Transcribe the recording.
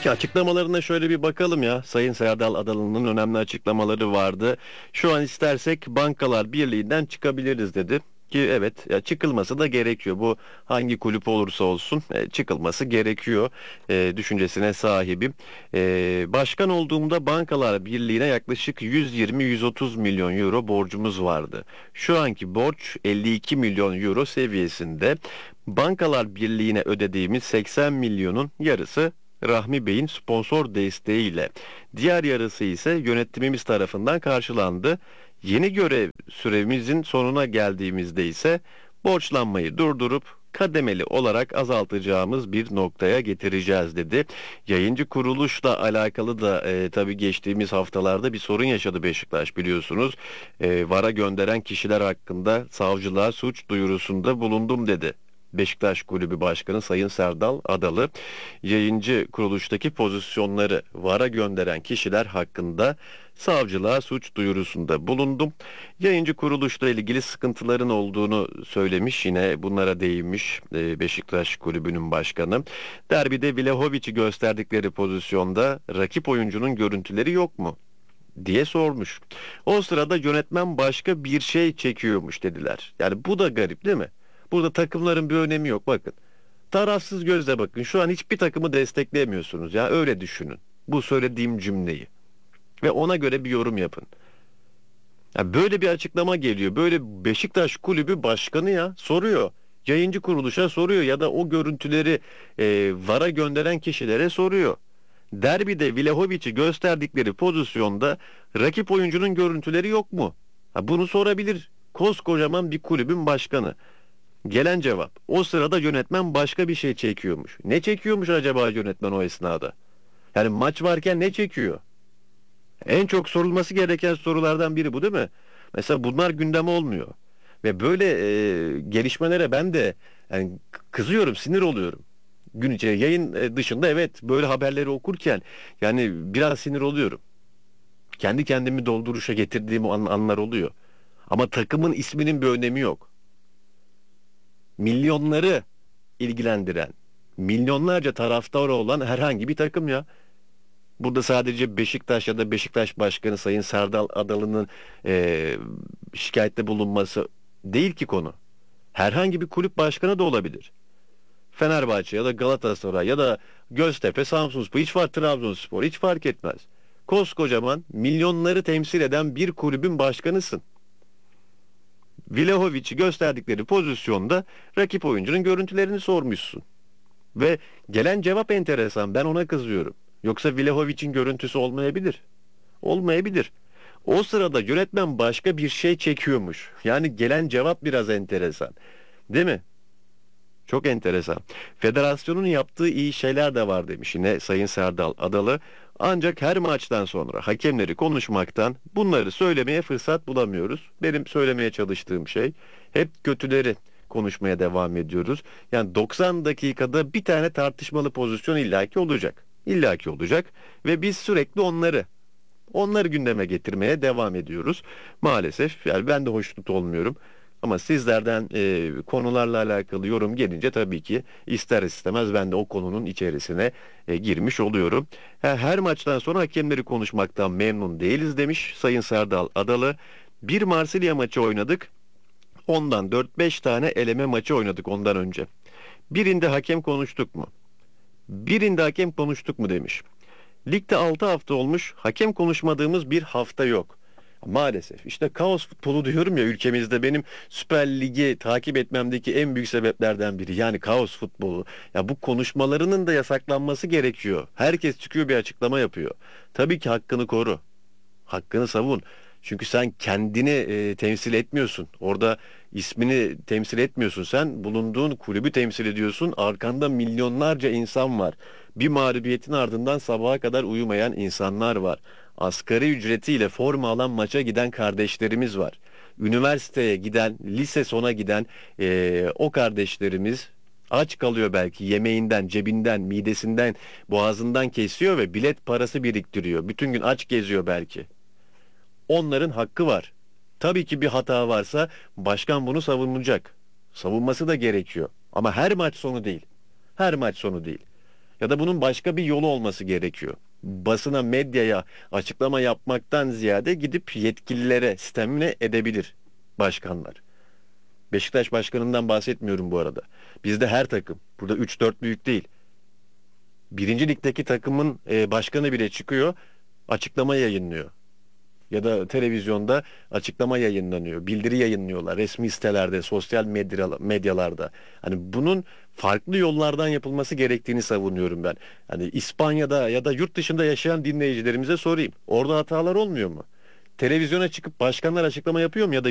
Ki açıklamalarına şöyle bir bakalım ya. Sayın Serdal Adalı'nın önemli açıklamaları vardı. Şu an istersek Bankalar Birliği'nden çıkabiliriz dedi. Ki evet ya çıkılması da gerekiyor. Bu hangi kulüp olursa olsun çıkılması gerekiyor düşüncesine sahibim. Başkan olduğumda Bankalar Birliği'ne yaklaşık 120-130 milyon euro borcumuz vardı. Şu anki borç 52 milyon euro seviyesinde. Bankalar Birliği'ne ödediğimiz 80 milyonun yarısı Rahmi Bey'in sponsor desteğiyle, diğer yarısı ise yönetimimiz tarafından karşılandı. Yeni görev süremizin sonuna geldiğimizde ise borçlanmayı durdurup kademeli olarak azaltacağımız bir noktaya getireceğiz dedi. Yayıncı kuruluşla alakalı da tabii geçtiğimiz haftalarda bir sorun yaşadı Beşiktaş biliyorsunuz. VAR'a gönderen kişiler hakkında savcılığa suç duyurusunda bulundum dedi. Beşiktaş Kulübü Başkanı Sayın Serdal Adalı, yayıncı kuruluştaki pozisyonları VAR'a gönderen kişiler hakkında savcılığa suç duyurusunda bulundum. Yayıncı kuruluşla ilgili sıkıntıların olduğunu söylemiş, yine bunlara değinmiş Beşiktaş Kulübü'nün başkanı. Derbide Vlahovic'i gösterdikleri pozisyonda rakip oyuncunun görüntüleri yok mu diye sormuş. O sırada yönetmen başka bir şey çekiyormuş dediler. Yani bu da garip değil mi? Burada takımların bir önemi yok bakın. Tarafsız gözle bakın. Şu an hiçbir takımı destekleyemiyorsunuz ya öyle düşünün. Bu söylediğim cümleyi. Ve ona göre bir yorum yapın. Ya böyle bir açıklama geliyor. Böyle Beşiktaş Kulübü Başkanı ya soruyor. Yayıncı kuruluşa soruyor ya da o görüntüleri VAR'a gönderen kişilere soruyor. Derbide Vlahovic'i gösterdikleri pozisyonda rakip oyuncunun görüntüleri yok mu? Ha, bunu sorabilir koskocaman bir kulübün başkanı. Gelen cevap. O sırada yönetmen başka bir şey çekiyormuş. Ne çekiyormuş acaba yönetmen o esnada? Yani maç varken ne çekiyor? En çok sorulması gereken sorulardan biri bu değil mi? Mesela bunlar gündem olmuyor. Ve böyle gelişmelere ben de yani kızıyorum, sinir oluyorum. Gün içi yayın dışında evet böyle haberleri okurken yani biraz sinir oluyorum. Kendi kendimi dolduruşa getirdiğim anlar oluyor. Ama takımın isminin bir önemi yok. Milyonları ilgilendiren, milyonlarca taraftarı olan herhangi bir takım ya. Burada sadece Beşiktaş ya da Beşiktaş Başkanı Sayın Serdal Adalı'nın şikayette bulunması değil ki konu. Herhangi bir kulüp başkanı da olabilir. Fenerbahçe ya da Galatasaray ya da Göztepe, Samsunspor, Trabzonspor hiç fark etmez. Koskocaman milyonları temsil eden bir kulübün başkanısın. Vlahovic'i gösterdikleri pozisyonda rakip oyuncunun görüntülerini sormuşsun. Ve gelen cevap enteresan. Ben ona kızıyorum. Yoksa Vlahovic'in görüntüsü olmayabilir. Olmayabilir. O sırada yönetmen başka bir şey çekiyormuş. Yani gelen cevap biraz enteresan. Değil mi? Çok enteresan. Federasyonun yaptığı iyi şeyler de var demiş yine Sayın Serdal Adalı. Ancak her maçtan sonra hakemleri konuşmaktan bunları söylemeye fırsat bulamıyoruz. Benim söylemeye çalıştığım şey hep kötüleri konuşmaya devam ediyoruz. Yani 90 dakikada bir tane tartışmalı pozisyon illaki olacak. İllaki olacak ve biz sürekli onları gündeme getirmeye devam ediyoruz. Maalesef yani ben de hoşnut olmuyorum. Ama sizlerden konularla alakalı yorum gelince tabii ki ister istemez ben de o konunun içerisine girmiş oluyorum. Her maçtan sonra hakemleri konuşmaktan memnun değiliz demiş Sayın Serdal Adalı. Bir Marsilya maçı oynadık. Ondan 4-5 tane eleme maçı oynadık ondan önce. Birinde hakem konuştuk mu? Birinde hakem konuştuk mu demiş. Ligde 6 hafta olmuş, hakem konuşmadığımız bir hafta yok. Maalesef. İşte kaos futbolu diyorum ya ülkemizde benim Süper Lig'i takip etmemdeki en büyük sebeplerden biri. Yani kaos futbolu. Ya bu konuşmalarının da yasaklanması gerekiyor. Herkes çıkıyor bir açıklama yapıyor. Tabii ki hakkını koru. Hakkını savun. Çünkü sen kendini temsil etmiyorsun. Orada ismini temsil etmiyorsun. Sen bulunduğun kulübü temsil ediyorsun. Arkanda milyonlarca insan var. Bir mağlubiyetin ardından sabaha kadar uyumayan insanlar var. Asgari ücretiyle forma alan maça giden kardeşlerimiz var. Üniversiteye giden, lise sona giden o kardeşlerimiz aç kalıyor belki yemeğinden, cebinden, midesinden, boğazından kesiyor ve bilet parası biriktiriyor. Bütün gün aç geziyor belki. Onların hakkı var. Tabii ki bir hata varsa başkan bunu savunacak. Savunması da gerekiyor. Ama her maç sonu değil. Her maç sonu değil. Ya da bunun başka bir yolu olması gerekiyor. Basına, medyaya açıklama yapmaktan ziyade gidip yetkililere sistemine edebilir başkanlar. Beşiktaş başkanından bahsetmiyorum bu arada. Bizde her takım, burada üç dört büyük değil. Birinci ligdeki takımın başkanı bile çıkıyor, açıklama yayınlıyor. Ya da televizyonda açıklama yayınlanıyor, bildiri yayınlıyorlar resmi sitelerde, sosyal medyalarda. Hani bunun farklı yollardan yapılması gerektiğini savunuyorum ben. Hani İspanya'da ya da yurt dışında yaşayan dinleyicilerimize sorayım. Orada hatalar olmuyor mu? Televizyona çıkıp başkanlar açıklama yapıyor mu ya da